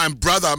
my brother.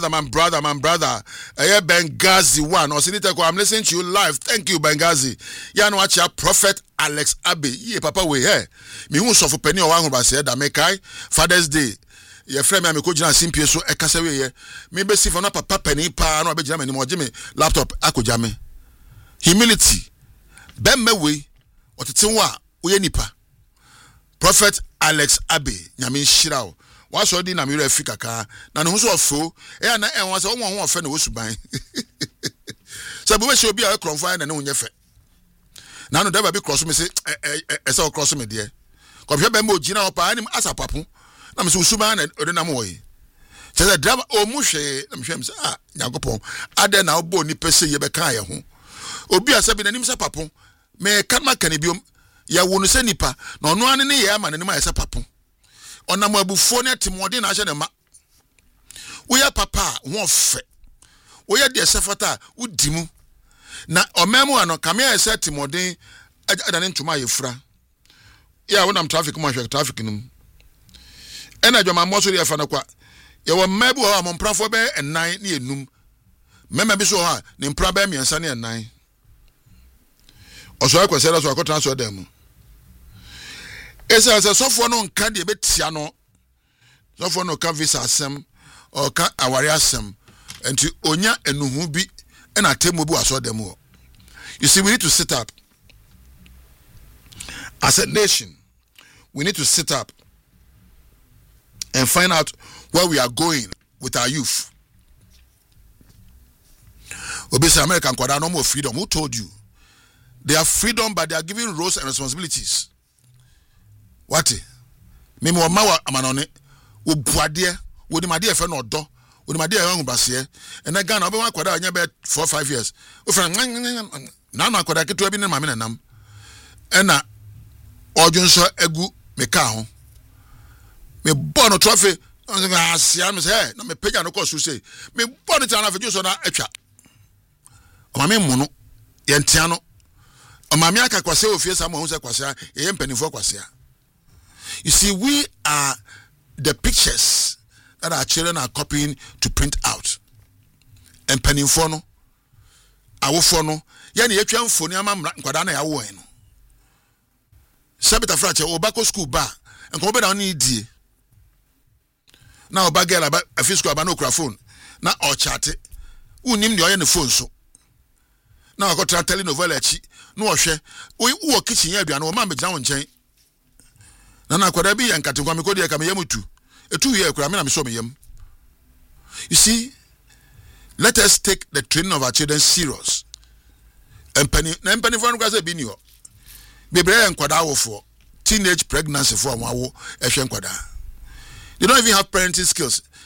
Benghazi one. Osiniteko, I'm listening to you live. Thank you, Benghazi. Ya no watch Prophet Alex Abe. Ye papa we here. Me hu so for penny o wan ba say da mekai Father's Day. Ye frame me ko gina simpie so e kasa we ye. Me be si for na papa penny pa na be gina me mo me laptop akoja me. Humility. Bemme we otete wa we nipa. Prophet Alex Abe nyame shirawo. Wa so di na me refi kaka na no so ofo e na en wa se wo ho ofe na wo suban. So be we se obi a kronfan na ne wo nyefe. Na no da ba bi cross me se e se cross me de. Ko hwe be ma ogina opa anim asapapo. Na me se suban na ode na mo yi. Se the driver o mu hwe na me hwe me se nyagopon ade na obo ni pese ye be kan ye ho. Obi asa bi na nim sapapo me kan makane biom ya wonu se nipa na ono ane ne ye ama ne ma ye sapapo. Onam abufo ne timode na ahye ne ma. Wo ya papa wo fe. Wo ya de sefata udimu. Na omemu ano kame ya se timode adane ntuma yefura. Ya wonam traffic mo hwe traffic num. Ena dwoma mo so de fa na kwa. Ye wo mmabu ho amomprafo be enan ne enum. Mema bi so ha ne mpra be miensa ne enan. Oso akwese so akotra so dem. Esa se sofo no nka de betia no. Sofo no ka visa asem o ka aware asem. Enti onya enuhu bi na temu bi aso dem. You see, we need to sit up. As a nation, we need to sit up and find out where we are going with our youth. Obviously, American kwada no more freedom. Who told you? They have freedom, but they are given roles and responsibilities. What? Me mo ma amanone wo buade wo di made e fe no do wo di made e hu base e na Ghana obi kwada anya be 4-5 years o fe na kwada keto bi ne ma me nanam e na odwunso egu me ka ho me bono trophy asia me say na me pagya no course say me bono tana fe so na atwa o ma me mu no ye ntia no o ma me aka kwase ofie sa mo hu se kwase ye mpanifo kwase. You see, we are the pictures that our children are copying to print out. And peninfono, awofono, yani yetwa mfoni ama nkwada na yawo en. Sabita frache obako school ba, enko be da oni die. Na obagela ba afi school ba no kra phone. Na o chat. Unim de oye ne phone so. Na akotra telenovela echi, no ohwe. Wo kitchen ya aduane wo ma megina wo nchen. Nana kwada bi yankate kwa mikodi ya yamutu. Etu ye kura me na me so me yam. You see, let us take the training of our children serious. Empany for no say bi ni ho. Bebre enkwada awofo, teenage pregnancy for amawo ehwe enkwada. They don't even have parenting skills.